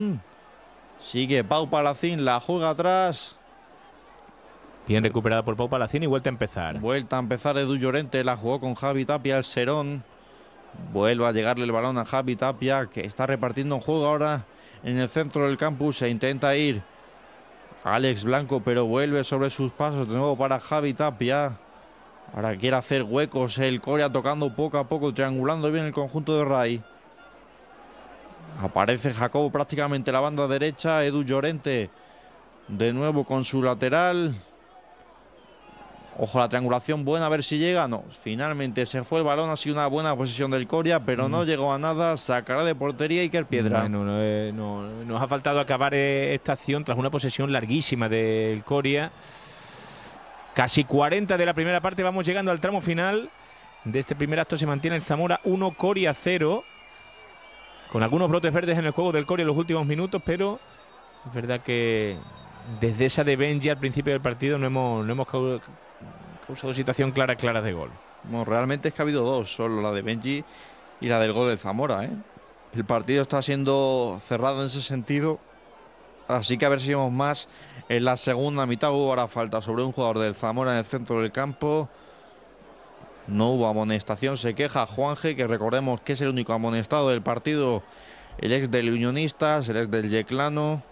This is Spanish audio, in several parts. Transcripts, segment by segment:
Sigue Pau Palacín, la juega atrás. Bien recuperada por Pau Palacín y vuelta a empezar. Vuelta a empezar Edu Llorente, la jugó con Javi Tapia, el Serón. Vuelve a llegarle el balón a Javi Tapia, que está repartiendo un juego ahora en el centro del campus. Se intenta ir Alex Blanco, pero vuelve sobre sus pasos de nuevo para Javi Tapia. Ahora quiere hacer huecos el Coria, tocando poco a poco, triangulando bien el conjunto de Ray. Aparece Jacobo prácticamente en la banda derecha. Edu Llorente de nuevo con su lateral. Ojo, la triangulación buena, a ver si llega. No, finalmente se fue el balón. Ha sido una buena posición del Coria, pero no llegó a nada. Sacará de portería Iker Piedra. Bueno, nos ha faltado acabar esta acción tras una posesión larguísima del Coria. Casi 40 de la primera parte. Vamos llegando al tramo final de este primer acto. Se mantiene el Zamora 1, Coria 0. Con algunos brotes verdes en el juego del Coria en los últimos minutos, pero es verdad que desde esa de Benji al principio del partido no hemos causado situación clara de gol. No, realmente es que ha habido dos, solo la de Benji y la del gol de Zamora, ¿eh? El partido está siendo cerrado en ese sentido, así que a ver si vemos más en la segunda mitad. Hubo ahora falta sobre un jugador del Zamora en el centro del campo. No hubo amonestación, se queja Juanje, que recordemos que es el único amonestado del partido, el ex del Unionistas, el ex del Yeclano.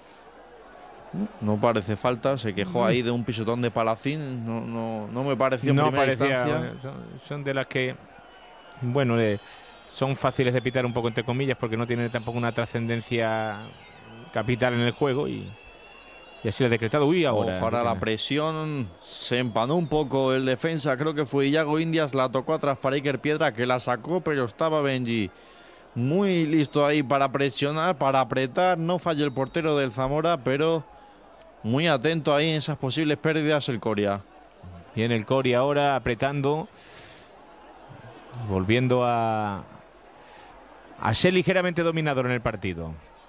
No parece falta, se quejó ahí de un pisotón de Palacín, no me pareció en primera instancia. Bueno, son de las que, bueno, son fáciles de pitar un poco entre comillas porque no tienen tampoco una trascendencia capital en el juego y así lo ha decretado. Uy, ahora la presión, se empanó un poco el defensa, creo que fue Iago Indias, la tocó atrás para Iker Piedra, que la sacó, pero estaba Benji muy listo ahí para presionar, para apretar. No falló el portero del Zamora, pero muy atento ahí en esas posibles pérdidas el Coria. Bien el Coria ahora apretando, volviendo a ser ligeramente dominador en el partido.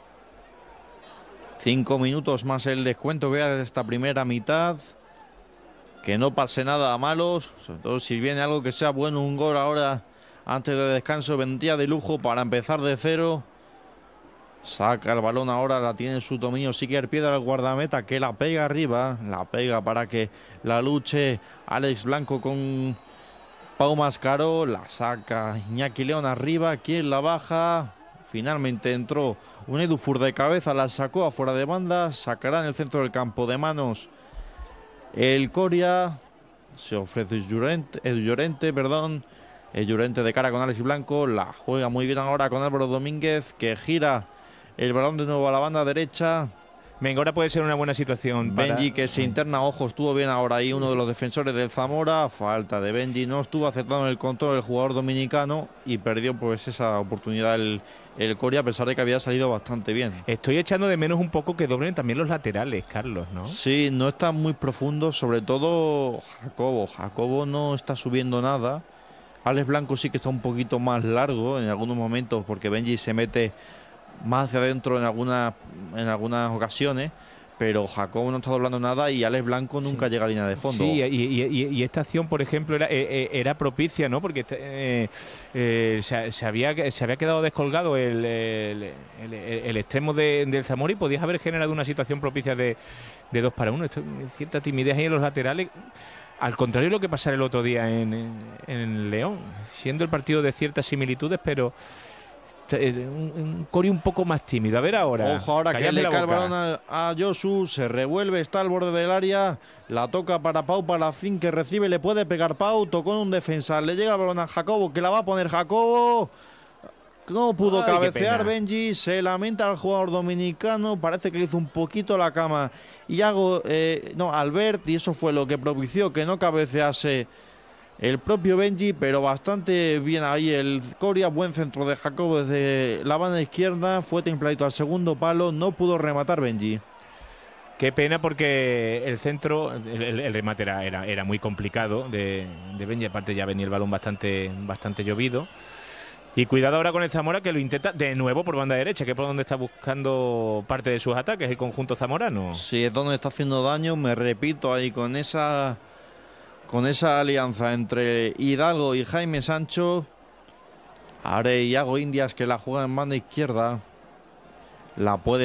5 minutos más el descuento que hay de esta primera mitad. Que no pase nada a malos, sobre todo si viene algo que sea bueno, un gol ahora antes del descanso vendría de lujo para empezar de cero. Saca el balón ahora, la tiene en su dominio Iker Piedra, el guardameta, que la pega arriba. La pega para que la luche Alex Blanco con Pau Mascaró. La saca Iñaki León arriba, quien la baja. Finalmente entró un Edufur de cabeza, la sacó afuera de banda. Sacará en el centro del campo de manos el Coria. Se ofrece Edu Llorente, perdón. El Llorente de cara con Alex Blanco. La juega muy bien ahora con Álvaro Domínguez, que gira el balón de nuevo a la banda derecha. Venga, ahora puede ser una buena situación. Benji que se interna, ojo, estuvo bien ahora ahí uno de los defensores del Zamora. Falta de Benji, no estuvo acertado en el control el jugador dominicano y perdió pues esa oportunidad el Coria, a pesar de que había salido bastante bien. Estoy echando de menos un poco que doblen también los laterales, Carlos, ¿no? Sí, no está muy profundo, sobre todo Jacobo. Jacobo no está subiendo nada. Alex Blanco sí que está un poquito más largo en algunos momentos porque Benji se mete más hacia adentro en algunas ocasiones, pero Jacobo no está doblando nada y Alex Blanco nunca llega a línea de fondo. Sí, y esta acción, por ejemplo, era propicia, ¿no? Porque se había quedado descolgado el extremo del Zamora y podías haber generado una situación propicia de 2 para 1. Cierta timidez ahí en los laterales. Al contrario de lo que pasara el otro día en León, siendo el partido de ciertas similitudes, pero un Coria un poco más tímido. A ver ahora. Ojo ahora que le cae el balón a Josu, se revuelve, está al borde del área, la toca para Pau Palacín, que recibe, le puede pegar Pau, tocó en un defensa, le llega el balón a Jacobo, que la va a poner Jacobo. No pudo cabecear Benji, se lamenta al jugador dominicano, parece que le hizo un poquito la cama y Albert, y eso fue lo que propició que no cabecease el propio Benji, pero bastante bien ahí el Coria. Buen centro de Jacobo desde la banda izquierda, fue templadito al segundo palo, no pudo rematar Benji. Qué pena porque el centro, el remate era muy complicado de Benji, aparte ya venía el balón bastante llovido. Y cuidado ahora con el Zamora, que lo intenta de nuevo por banda derecha, que es por donde está buscando parte de sus ataques el conjunto zamorano. Sí, es donde está haciendo daño, me repito, ahí con esa alianza entre Hidalgo y Jaime Sancho. Ahora Iago Indias, que la juega en banda izquierda. la puede